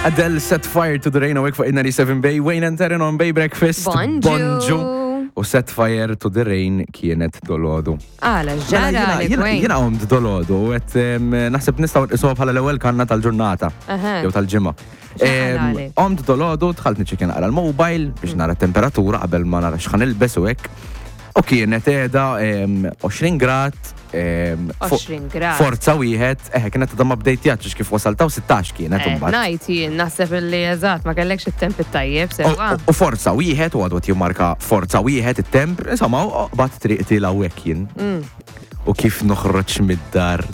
Adele set fire to the rain awake fuq 97 Bay, Wayne and Taryn on Bay Breakfast. Bonġu. U set fire to the rain kienet dolodu. Għala, ġara li kwejn. Jena għomt dolodu, għet naħseb nistaw nqisuha bħala l-ewwel kanna tal-ġurnata. Jew tal-ġimgħa. Għomt dolodu, tħalt niċċekkja naqra l-mobile biex nara temperatura qabel ma nara x'ħan ilbes u hekk. U kienet qiegħda 20 grad. 20 grad. Forza wieħed, kienet għadha ma bdejtjax kif wasaltaw 16 kienet imbagħad. Najt jien naħseb illi eżatt ma kellekx it-temp it-tajjeb sewa. U forza wieħed u għadu jimmarka forza wieħed it-temp, insomma, qbad triqti l-hawnhekk jien. U kif noħroġ mid-dar.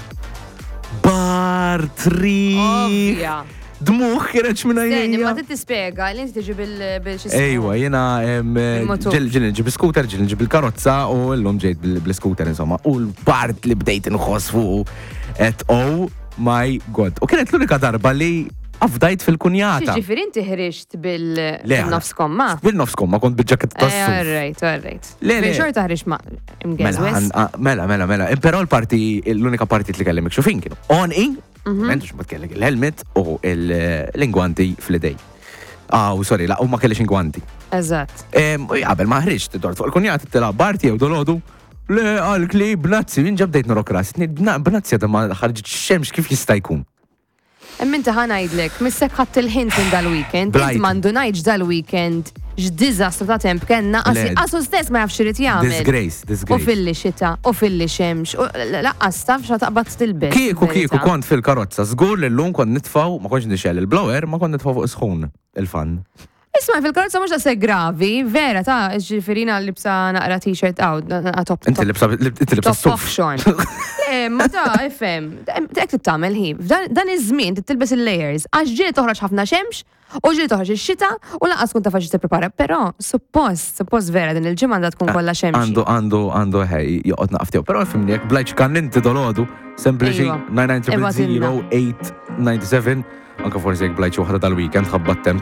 Bar triq. Dmuħ kienet minna Stenni, ma t-tispiega, li inti tiġi bil-xismu. Ejwa, jena ġil nġib il-scooter, ġil nġib il-karozza u l-lum ġejt bil-scooter, insomma. U l-part li bdejt nħos fuq et oh my god. U kienet l-unika darba li għafdajt fil-kunjata. Ġifir inti ħriġt bil-nofs komma? Bil-nofs komma, kont bil-ġakket tassu. Alright. Bil-xorta ħriġ ma' imgazwis? Mela. Pero l-unika partit li kellim xufin kienu. On-in, mentux ma tkellek il-helmet u l-ingwanti fl-idej. Sorry, la, u ma kellix ingwanti. Eżatt. Qabel ma ħriġt t-dort fuq il-kunjata t-tela barti jew dolodu. Le, għal-kli, b'nazzi, minn ġabdejt norok ras. B'nazzi għadha ma ħarġit xemx kif jista' jkun. Minta ħanajdlek, missek ħadd il-hint minn dal-weekend, int mandu ngħidx dal-weekend x'diżastru ta' temp kellna qasu stess ma jafx irid jagħmel. Disgrace. U filli xita, u filli xemx, u laqqas taf xa taqbad tilbes. Kieku kont fil-karozza, żgur li llum kont nitfgħu, ma kontx nixxel il-blower, ma kont nitfgħu fuq sħun il-fan. Isma' fil-karozza mhux se gravi, vera ta' ġifirina libsa naqra t-shirt top. Inti libsa top shorn. Ma ta' ifhem, tek tagħmel ħib. Dan iż-żmien tilbes il-layers għax ġieli toħroġ ħafna xemx u ġieli toħroġ ix-xita u lanqas tkun taf xi tipprepara, però suppost vera din il-ġimgħa għandha tkun kollha xemx. Għandu joqgħod naqftew, però fimni jekk blajċ kan inti dolodu, sempliċi 9900 897, anke forsi jekk blajċ waħda tal-weekend ħabbat temp